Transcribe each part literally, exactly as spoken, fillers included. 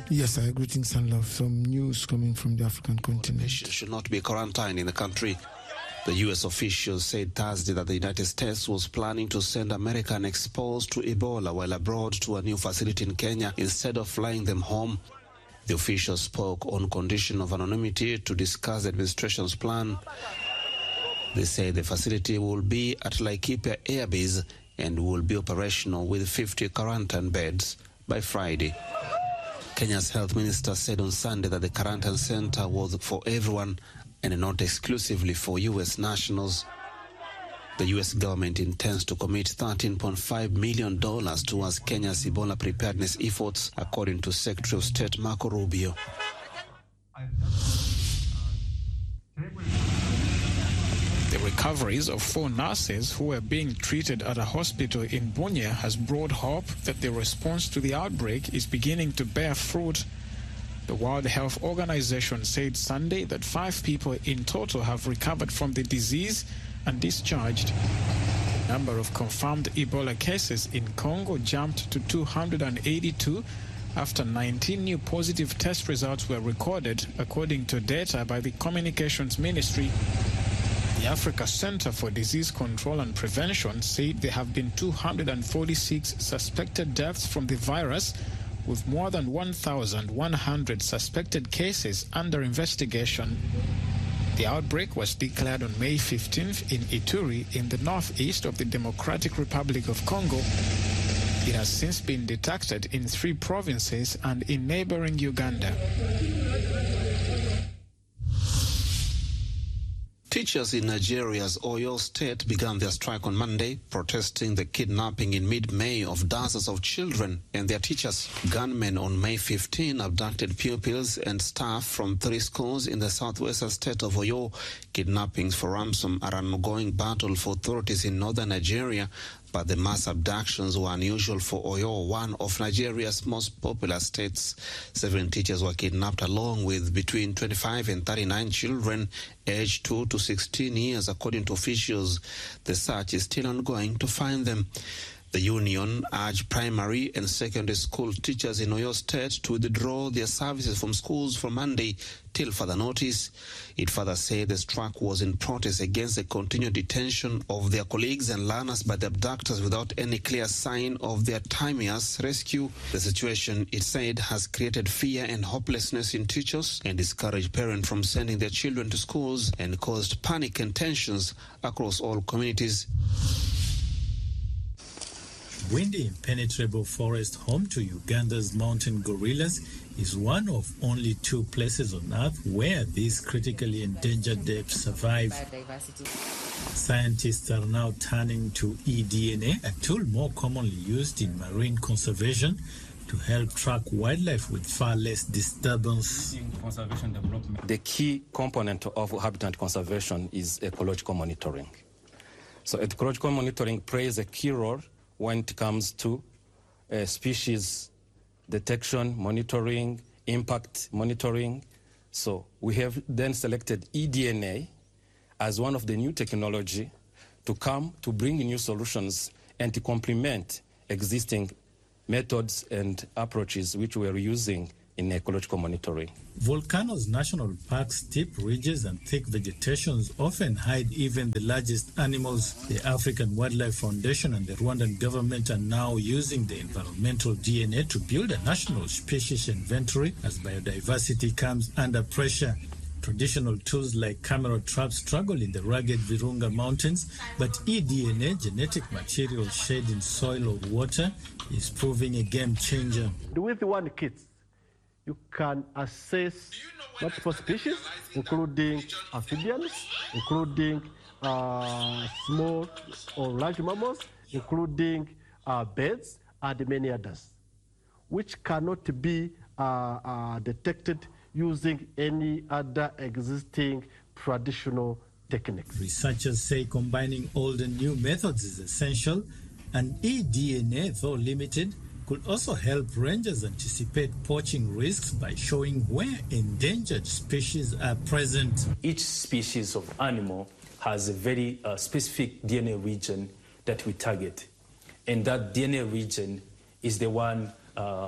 Yes, I greetings and love. Some news coming from the African continent. Should not be quarantined in the country. The U S officials said Thursday that the United States was planning to send Americans exposed to Ebola while abroad to a new facility in Kenya instead of flying them home. The officials spoke on condition of anonymity to discuss the administration's plan. They say the facility will be at Laikipia Air Base and will be operational with fifty quarantine beds by Friday. Kenya's health minister said on Sunday that the quarantine center was for everyone and not exclusively for U S nationals. The U S government intends to commit thirteen point five million dollars towards Kenya's Ebola preparedness efforts, according to Secretary of State Marco Rubio. The recoveries of four nurses who were being treated at a hospital in Bunia has brought hope that the response to the outbreak is beginning to bear fruit. The World Health Organization said Sunday that five people in total have recovered from the disease and discharged. The number of confirmed Ebola cases in Congo jumped to two hundred eighty-two after nineteen new positive test results were recorded, according to data by the Communications Ministry. The Africa Center for Disease Control and Prevention said there have been two hundred forty-six suspected deaths from the virus, with more than one thousand one hundred suspected cases under investigation. The outbreak was declared on May fifteenth in Ituri in the northeast of the Democratic Republic of Congo. It has since been detected in three provinces and in neighboring Uganda. Teachers in Nigeria's Oyo State began their strike on Monday, protesting the kidnapping in mid-May of dozens of children and their teachers. Gunmen on May fifteenth abducted pupils and staff from three schools in the southwestern state of Oyo. Kidnappings for ransom are an ongoing battle for authorities in northern Nigeria, but the mass abductions were unusual for Oyo, one of Nigeria's most popular states. Seven teachers were kidnapped along with between twenty-five and thirty-nine children aged two to sixteen years, according to officials. The search is still ongoing to find them. The union urged primary and secondary school teachers in Oyo State to withdraw their services from schools from Monday till further notice. It further said the strike was in protest against the continued detention of their colleagues and learners by the abductors without any clear sign of their timeliest rescue. The situation, it said, has created fear and hopelessness in teachers and discouraged parents from sending their children to schools and caused panic and tensions across all communities. Windy impenetrable forest home to Uganda's mountain gorillas is one of only two places on Earth where these critically endangered apes survive. Scientists are now turning to eDNA, a tool more commonly used in marine conservation, to help track wildlife with far less disturbance. The key component of habitat conservation is ecological monitoring. So ecological monitoring plays a key role when it comes to uh, species detection, monitoring, impact monitoring. So we have then selected eDNA as one of the new technology to come to bring new solutions and to complement existing methods and approaches which we are using in ecological monitoring. Volcanoes National Park's steep ridges and thick vegetations often hide even the largest animals. The African Wildlife Foundation and the Rwandan government are now using the environmental D N A to build a national species inventory as biodiversity comes under pressure. Traditional tools like camera traps struggle in the rugged Virunga Mountains, but eDNA, genetic material shed in soil or water, is proving a game changer. With one kit, you can assess multiple species, including amphibians, including uh, small or large mammals, including uh, birds, and many others, which cannot be uh, uh, detected using any other existing traditional techniques. Researchers say combining old and new methods is essential, and eDNA, though limited, could also help rangers anticipate poaching risks by showing where endangered species are present. Each species of animal has a very uh, specific D N A region that we target. And that D N A region is the one uh,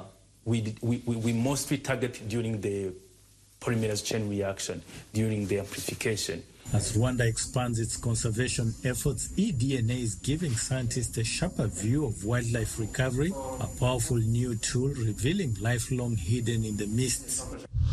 we, we, we mostly target during the polymerase chain reaction, during the amplification. As Rwanda expands its conservation efforts, eDNA is giving scientists a sharper view of wildlife recovery, a powerful new tool revealing lifelong hidden in the mists.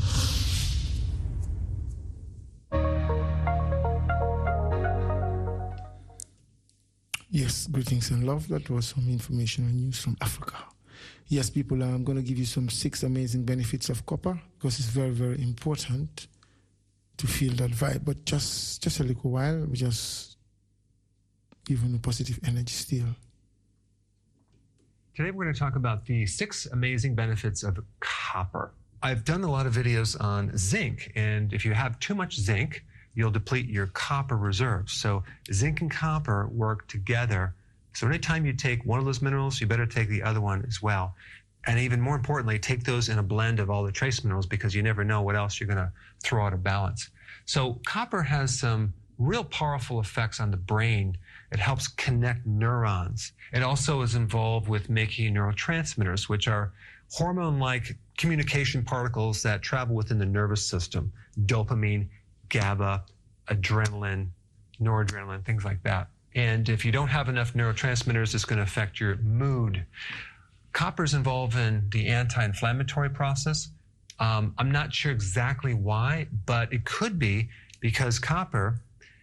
Yes, greetings and love. That was some information and news from Africa. Yes, people, I'm going to give you some six amazing benefits of copper because it's very, very important to feel that vibe. But just, just a little while, we just give them a positive energy still. Today we're going to talk about the six amazing benefits of copper. I've done a lot of videos on zinc, and if you have too much zinc, you'll deplete your copper reserves. So zinc and copper work together. So anytime you take one of those minerals, you better take the other one as well. And even more importantly, take those in a blend of all the trace minerals because you never know what else you're going to throw out of balance. So copper has some real powerful effects on the brain. It helps connect neurons. It also is involved with making neurotransmitters, which are hormone-like communication particles that travel within the nervous system. Dopamine, GABA, adrenaline, noradrenaline, things like that. And if you don't have enough neurotransmitters, it's going to affect your mood. Copper is involved in the anti-inflammatory process. Um, I'm not sure exactly why, but it could be because copper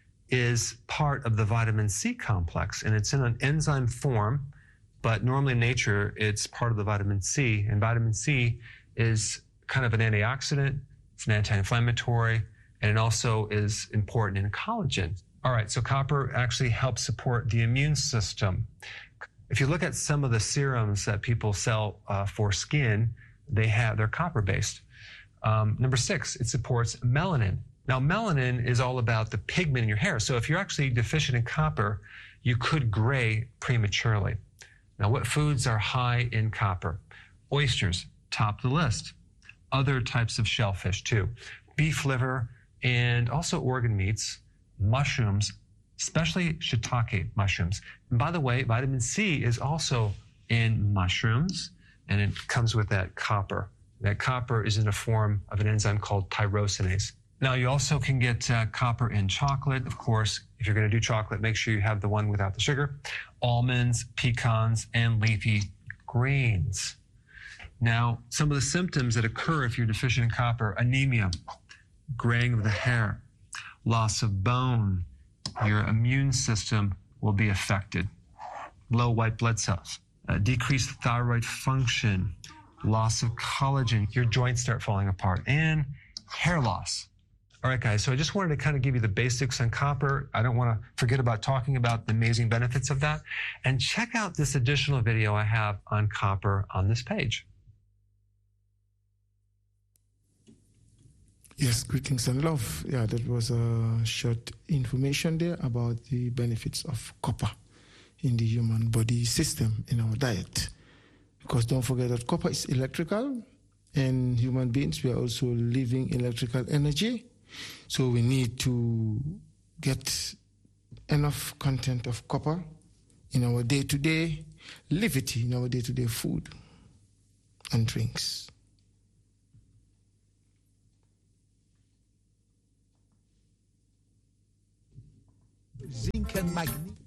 is part of the vitamin C complex, and it's in an enzyme form, but normally in nature, it's part of the vitamin C, and vitamin C is kind of an antioxidant, it's an anti-inflammatory, and it also is important in collagen. All right, so copper actually helps support the immune system. If you look at some of the serums that people sell uh, for skin, they have, they're copper-based. Um, number six, it supports melanin. Now, melanin is all about the pigment in your hair. So if you're actually deficient in copper, you could gray prematurely. Now, what foods are high in copper? Oysters, top of the list. Other types of shellfish too. Beef liver, and also organ meats, mushrooms, especially shiitake mushrooms. And by the way, vitamin C is also in mushrooms, and it comes with that copper. That copper is in a form of an enzyme called tyrosinase. Now, you also can get uh, copper in chocolate. Of course, if you're going to do chocolate, make sure you have the one without the sugar. Almonds, pecans, and leafy greens. Now, some of the symptoms that occur if you're deficient in copper: anemia, graying of the hair, loss of bone, your immune system will be affected, low white blood cells, uh, decreased thyroid function, loss of collagen, your joints start falling apart, and hair loss. All right, guys, so I just wanted to kind of give you the basics on copper. I don't want to forget about talking about the amazing benefits of that. And check out this additional video I have on copper on this page. Yes, greetings and love. Yeah, that was a short information there about the benefits of copper in the human body system, in our diet. Because don't forget that copper is electrical, and human beings, we are also living electrical energy. So we need to get enough content of copper in our day-to-day livity, in our day-to-day food and drinks. Zinc and magnesium.